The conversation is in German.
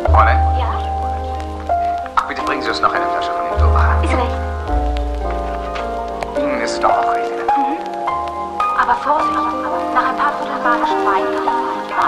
Freundin? Ja? Ach, bitte bringen Sie uns noch eine Flasche von dem Dora. Ist recht. Ihnen ist doch auch recht. Aber Vorsicht, nach ein paar Vierteln magischen Wein.